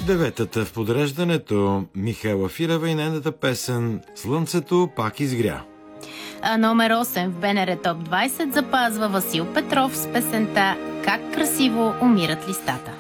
Деветата в подреждането Михайла Фирева и нейната песен «Слънцето пак изгря». А номер 8 в БНР Топ 20 запазва Васил Петров с песента «Как красиво умират листата».